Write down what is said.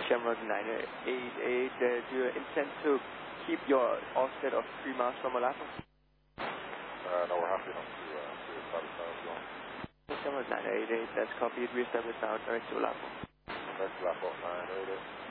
Shamrock 988, do you intend to keep your offset of 3 miles from Olapo? No, we're happy enough to satisfy as well. Shamrock 988, that's copied. We establish now direct to Olapo. Direct to Olapo, 988.